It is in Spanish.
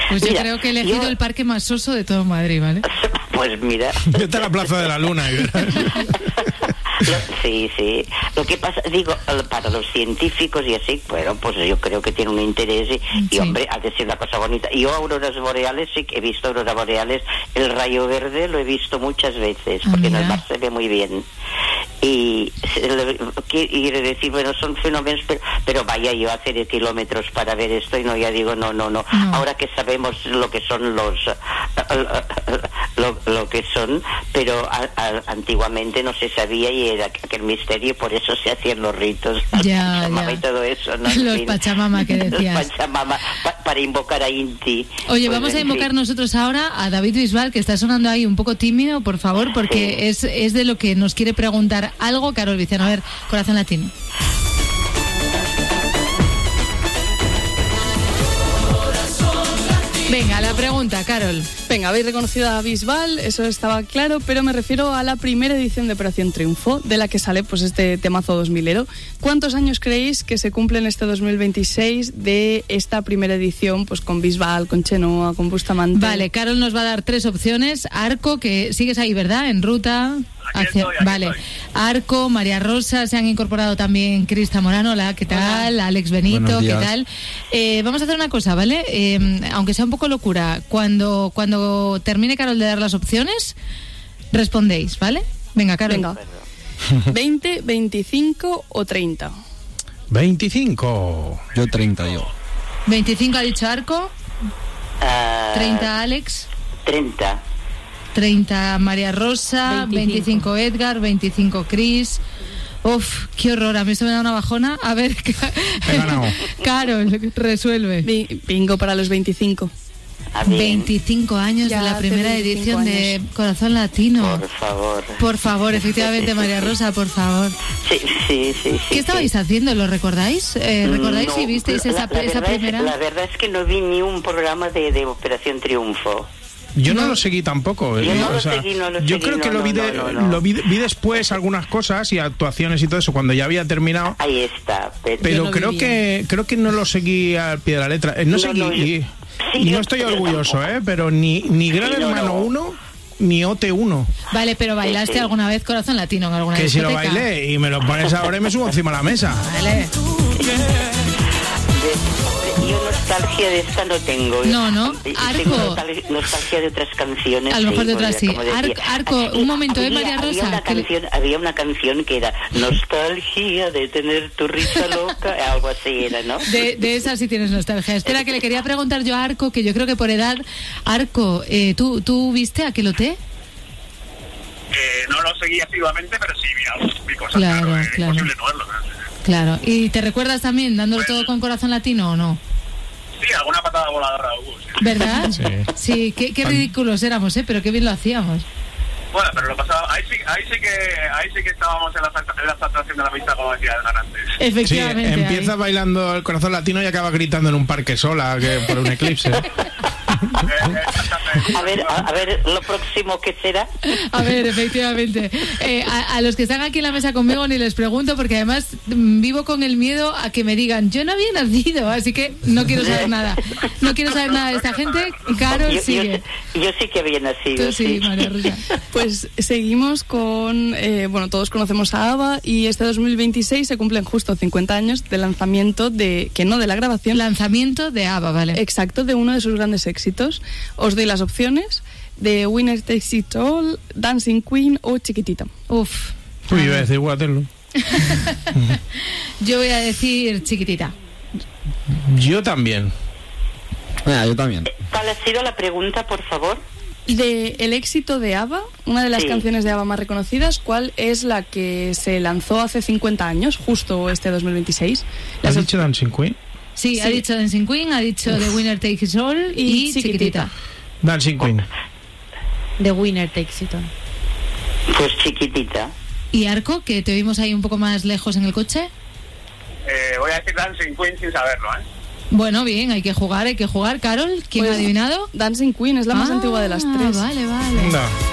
Pues yo creo que he elegido el parque más soso de todo Madrid, ¿vale? Pues mira. Vete a la Plaza de la Luna y verás. Sí. Lo que pasa, digo, para los científicos y así, bueno, pues yo creo que tiene un interés y hombre, ha de ser una cosa bonita. Yo auroras boreales, sí que he visto auroras boreales, el rayo verde lo he visto muchas veces, porque en el mar se ve muy bien. Y quiere decir, bueno, son fenómenos, pero vaya yo a hacer kilómetros para ver esto y no, ya digo, no. Ahora que sabemos lo que son lo que son, pero antiguamente no se sabía y era aquel misterio, por eso se hacían los ritos, ya. y todo eso, ¿no? Los Pachamama que decías. Los Pachamama, para invocar a Inti. Oye, pues vamos a invocar nosotros ahora a David Bisbal, que está sonando ahí un poco tímido, por favor, porque es de lo que nos quiere preguntar algo Carol Viciano. A ver, Corazón Latino. Venga, la pregunta, Carol. Venga, habéis reconocido a Bisbal, eso estaba claro, pero me refiero a la primera edición de Operación Triunfo, de la que sale pues este temazo 2000ero. ¿Cuántos años creéis que se cumplen este 2026 de esta primera edición, pues con Bisbal, con Chenoa, con Bustamante? Vale, Carol nos va a dar 3 opciones. Arco, que sigues ahí, ¿verdad? En ruta. Aquí estoy. Arco, María Rosa, se han incorporado también Cris Zamorano, hola, ¿qué tal? Hola. Alex Benito, ¿qué tal? Vamos a hacer una cosa, ¿vale? Aunque sea un poco locura, cuando termine Carol de dar las opciones, respondéis, ¿vale? Venga, Carol. Venga. 20, 25 o 30. 25. Yo 30, yo. 25 ha dicho Arco. 30 Alex. 30 María Rosa, 25 Edgar, 25 Cris. Uf, qué horror, a mí se me da una bajona. A ver, Carol, resuelve. Bingo para los 25. 25 años ya de la primera edición de Corazón Latino. Por favor, efectivamente, María Rosa, por favor. Sí. ¿Qué estabais haciendo? ¿Lo recordáis? ¿Recordáis si visteis esa primera? La verdad es que no vi ni un programa de Operación Triunfo. Yo no lo seguí tampoco. Yo creo que lo vi después algunas cosas y actuaciones y todo eso cuando ya había terminado. Ahí está. Pero creo que no lo seguí al pie de la letra. No estoy orgulloso, pero ni Gran Hermano 1 ni OT1. Vale, pero ¿bailaste alguna vez Corazón Latino en alguna discoteca? Que si lo bailé y me lo pones ahora y me subo encima de la mesa. Vale. Yo nostalgia de esta no tengo. No. Tengo nostalgia de otras canciones. A lo mejor de otras sí. Arco, un momento, María Rosa. Había una canción que era nostalgia de tener tu risa loca, algo así era, ¿no? De esa sí tienes nostalgia. Espera, que le quería preguntar yo a Arco, que yo creo que por edad. Arco, ¿tú viste Aquelote? No lo seguí activamente, pero sí vi cosas. Claro. Es imposible no verlo. Claro. ¿Y te recuerdas también dándolo todo con Corazón Latino o no? Sí, alguna patada voladora hubo. Sí. ¿Verdad? Sí, qué ridículos éramos, pero qué bien lo hacíamos. Bueno, pero lo pasaba, ahí sí que estábamos en la atracción de la pista, como decía Edgar antes. Efectivamente. Sí, empieza bailando el Corazón Latino y acaba gritando en un parque sola por un eclipse. A ver, lo próximo que será. A ver, efectivamente. A los que están aquí en la mesa conmigo ni les pregunto, porque además vivo con el miedo a que me digan, yo no había nacido, así que no quiero saber nada. No quiero saber nada de esta gente. Carol sigue. Yo sí que había nacido. Tú sí, María Rosa. Pues seguimos con, todos conocemos a ABBA y este 2026 se cumplen justo 50 años de lanzamiento de la grabación. Lanzamiento de ABBA, ¿vale? Exacto, de uno de sus grandes éxitos. Os doy las opciones de Winner Takes It All, Dancing Queen o Chiquitita. Uf. Uy, iba a decir Waterloo. Yo voy a decir Chiquitita. Yo también. Yo también. ¿Cuál ha sido la pregunta, por favor? De el éxito de ABBA, una de las canciones de ABBA más reconocidas, ¿cuál es la que se lanzó hace 50 años, justo este 2026? ¿Has dicho Dancing Queen? Sí, ha dicho Dancing Queen, ha dicho The Winner Takes It All y Chiquitita. Dancing Queen. The Winner Takes It All. Pues Chiquitita. ¿Y Arco, que te vimos ahí un poco más lejos en el coche? Voy a decir Dancing Queen sin saberlo, Bueno, bien, hay que jugar. Carol, ¿quién ha adivinado? Dancing Queen es la más antigua de las tres. Vale. No.